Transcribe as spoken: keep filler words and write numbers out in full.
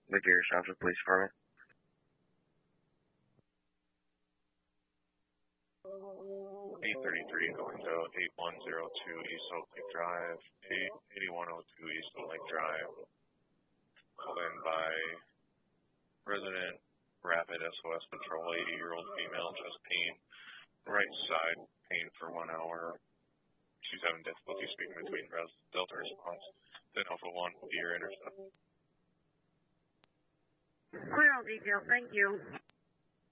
McGarry Township Police Department. eight thirty-three going to eight one zero two East Oak Lake Drive, eighty-one oh two East Oak Lake Drive. Called in by resident Rapid S O S Patrol, eighty-year-old female, chest pain, right side pain for one hour. She's having difficulty speaking between res Delta response. Then Alpha one, be your intercept. Clear all detail, thank you.